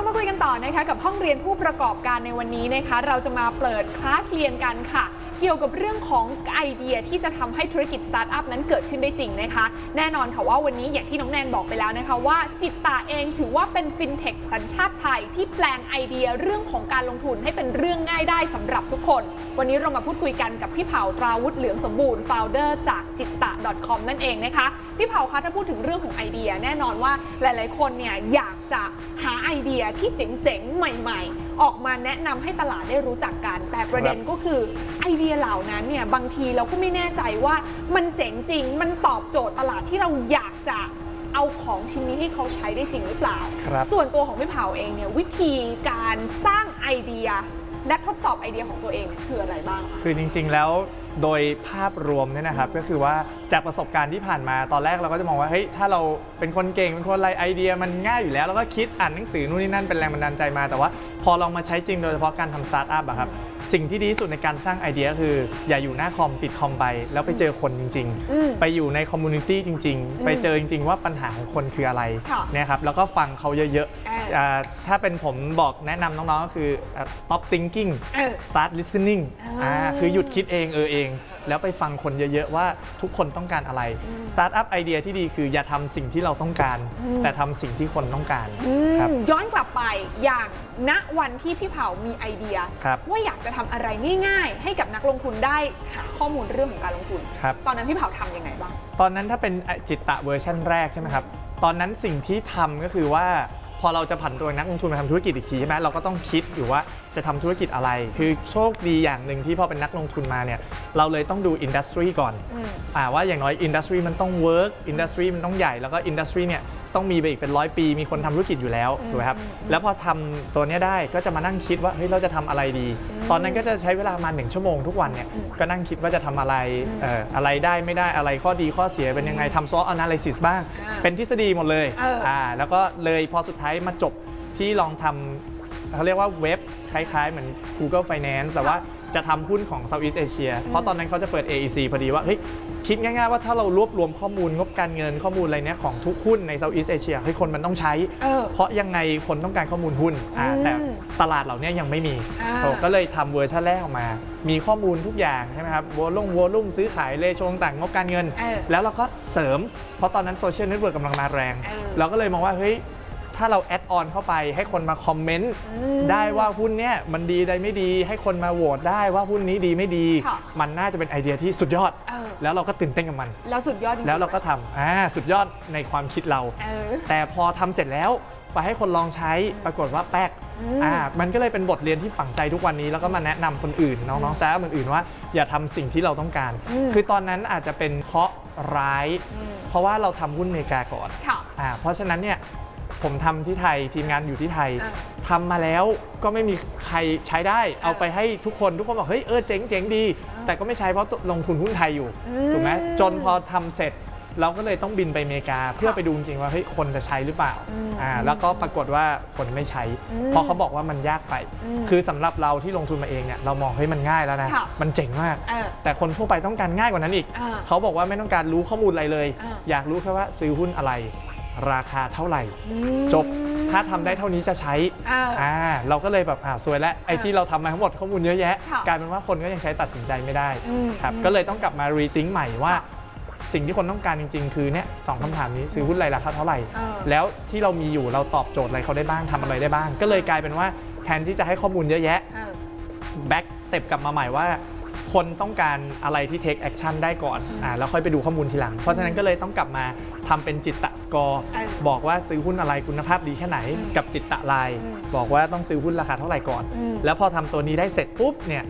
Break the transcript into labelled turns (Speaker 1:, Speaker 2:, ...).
Speaker 1: มาคุยกันต่อนะคะกับห้องเรียนผู้ประกอบการในวันนี้นะคะเราจะมาเปิดคลาสเรียนกันค่ะเกี่ยวกับเรื่องของไอเดียที่จะทำให้ธุรกิจสตาร์ทอัพนั้นเกิดขึ้นได้จริงนะคะแน่นอนค่ะว่าวันนี้อย่างที่น้องแนนบอกไปแล้วนะคะว่าจิตตะเองถือว่าเป็นฟินเทคสัญชาติไทยที่แปลงไอเดียเรื่องของการลงทุนให้เป็นเรื่องง่ายได้สำหรับทุกคนวันนี้เรามาพูดคุยกันกับพี่เผาตราวุฒิเหลืองสมบูรณ์ founder จากจิตตะ .com นั่นเองนะคะพี่เผาคะถ้าพูดถึงเรื่องของไอเดียแน่นอนว่าหลายๆคนเนี่ยอยากจะหาไอเดียที่เจ๋งๆใหม่ๆออกมาแนะนำให้ตลาดได้รู้จักกันแต่ประเด็นก็คือไอเดียเหล่านั้นเนี่ยบางทีเราก็ไม่แน่ใจว่ามันเจ๋งจริงมันตอบโจทย์ตลาดที่เราอยากจะเอาของชิ้นนี้ให้เขาใช้ได้จริงหรือเปล่าส่วนตัวของพี่เผาเองเนี่ยวิธีการสร้างไอเดียและทดสอบไอเดียของตัวเองคืออะไรบ้าง
Speaker 2: คือจริงๆแล้วโดยภาพรวมเนี่ยนะครับก็คือว่าจากประสบการณ์ที่ผ่านมาตอนแรกเราก็จะมองว่าเฮ้ยถ้าเราเป็นคนเก่งเป็นคนอะไรไอเดียมันง่ายอยู่แล้วแล้วก็คิดอ่านหนังสือนู่นนี่นั่นเป็นแรงบันดาลใจมาแต่ว่าพอลองมาใช้จริงโดยเฉพาะการทำสตาร์ทอัพอะครับสิ่งที่ดีที่สุดในการสร้างไอเดียคืออย่าอยู่หน้าคอมปิดคอมไปแล้วไปเจอคนจริงๆไปอยู่ในคอมมูนิตี้จริงๆไปเจอจริงๆว่าปัญหาของคนคืออะไรเนี่ยครับแล้วก็ฟังเขาเยอะๆถ้าเป็นผมบอกแนะนำน้องๆก็คือ stop thinking start listening คือหยุดคิดเองเองแล้วไปฟังคนเยอะๆว่าทุกคนต้องการอะไรสตาร์ทอัพไอเดียที่ดีคืออย่าทำสิ่งที่เราต้องการแต่ทำสิ่งที่คนต้องการ
Speaker 1: ย้อนกลับไปอย่างณวันที่พี่เผามีไอเดียว่าอยากจะทำอะไรง่ายๆให้กับนักลงทุนได้หาข้อมูลเรื่องของการลงทุนตอนนั้นพี่เผาทำยังไงบ้าง
Speaker 2: ตอนนั้นถ้าเป็นจิตตะเวอร์ชันแรกใช่ไหมครับตอนนั้นสิ่งที่ทำก็คือว่าพอเราจะผันตัวนักลงทุนมาทำธุรกิจอีกทีใช่ไหมเราก็ต้องคิดอยู่ว่าจะทำธุรกิจอะไรคือโชคดีอย่างหนึ่งที่พอเป็นนักลงทุนมาเนี่ยเราเลยต้องดูอินดัสทรีก่อนว่าอย่างน้อยอินดัสทรีมันต้องเวิร์กอินดัสทรีมันต้องใหญ่แล้วก็อินดัสทรีเนี่ยต้องมีไปอีกเป็น100 ปีมีคนทำธุรกิจอยู่แล้วถูกไหมครับแล้วพอทำตัวนี้ได้ก็จะมานั่งคิดว่าเฮ้ยเราจะทำอะไรดีตอนนั้นก็จะใช้เวลามา1 ชั่วโมงทุกวันเนี่ยก็นั่งคิดว่าจะทำอะไรอะไรได้ไม่ได้อะไรข้อดีข้อเสียเป็นยังไงทำ SWOT analysis บ้างเป็นทฤษฎีหมดเลยแล้วก็เลยพอสุดท้ายมาจบที่ลองทำเขาเรียกว่าเว็บคล้ายๆเหมือน Google Finance แต่ว่าจะทำหุ้นของ Southeast Asia เพราะตอนนั้นเขาจะเปิด AEC พอดีว่าเฮ้ยคิดง่ายๆว่าถ้าเรารวบรวมข้อมูลงบการเงินข้อมูลอะไรเนี้ยของทุกหุ้นใน Southeast Asia ให้คนมันต้องใช้เพราะยังไงคนต้องการข้อมูลหุ้นแต่ตลาดเหล่านี้ยังไม่มีก็เลยทำเวอร์ชันแรกออกมามีข้อมูลทุกอย่างใช่ไหมครับวอลุ่มซื้อขายเลโชต่างงบการเงินแล้วเราก็เสริมเพราะตอนนั้นโซเชียลเน็ตเวิร์กกำลังมาแรงเราก็เลยมองว่าเฮ้ยถ้าเราแอดออนเข้าไปให้คนมาคอมเมนต์ได้ว่าหุ้นเนี้ยมันดีได้ไม่ดีให้คนมาโหวตได้ว่าหุ้นนี้ดีไม่ดีมันน่าจะเป็นไอเดียที่สุดยอดแล้วเราก็ตื่นเต้นกับมัน
Speaker 1: แล้วสุดยอด
Speaker 2: แล้วเราก็ทำสุดยอดในความคิดเราแต่พอทำเสร็จแล้วไปให้คนลองใช้ปรากฏว่าแป๊กมันก็เลยเป็นบทเรียนที่ฝังใจทุกวันนี้แล้วก็มาแนะนำคนอื่นน้องๆแซมอื่นๆว่าอย่าทำสิ่งที่เราต้องการคือตอนนั้นอาจจะเป็นเคราะห์ร้ายเพราะว่าเราทำหุ้นอเมริกาก่อนเพราะฉะนั้นเนี่ยผมทำที่ไทยทีมงานอยู่ที่ไทยทำมาแล้วก็ไม่มีใครใช้ได้เอาไปให้ทุกคนบอกเฮ้ยเจ๋งดีแต่ก็ไม่ใช้เพราะลงทุนหุ้นไทยอยู่ถูกไหมจนพอทำเสร็จเราก็เลยต้องบินไปอเมริกาเพื่อไปดูจริงว่าเฮ้ยคนจะใช้หรือเปล่าแล้วก็ปรากฏว่าคนไม่ใช้เพราะเขาบอกว่ามันยากไปคือสำหรับเราที่ลงทุนมาเองเนี่ยเรามองเฮ้ยมันง่ายแล้วนะมันเจ๋งมากแต่คนทั่วไปต้องการง่ายกว่านั้นอีกเขาบอกว่าไม่ต้องการรู้ข้อมูลอะไรเลยอยากรู้แค่ว่าซื้อหุ้นอะไรราคาเท่าไหร่จบถ้าทำได้เท่านี้จะใช้เราก็เลยแบบสวยแล้วไอ้ที่เราทำมาทั้งหมดข้อมูลเยอะแยะกลายเป็นว่าคนก็ยังใช้ตัดสินใจไม่ได้ครับก็เลยต้องกลับมารีทิงใหม่ว่าสิ่งที่คนต้องการจริงๆคือเนี่ย2 คำถามนี้ซื้อหุ้นอะไรราคาเท่าไหร่แล้วที่เรามีอยู่เราตอบโจทย์อะไรเขาได้บ้างทำอะไรได้บ้างก็เลยกลายเป็นว่าแทนที่จะให้ข้อมูลเยอะแยะแบ็กสเต็ปกลับมาใหม่ว่าคนต้องการอะไรที่ take action ได้ก่อนแล้วค่อยไปดูข้อมูลทีหลังเพราะฉะนั้นก็เลยต้องกลับมาทำเป็นจิตตะสกอร์บอกว่าซื้อหุ้นอะไรคุณภาพดีแค่ไหนกับจิตตะไลน์บอกว่าต้องซื้อหุ้นราคาเท่าไหร่ก่อนแล้วพอทำตัวนี้ได้เสร็จปุ๊บเนี่ย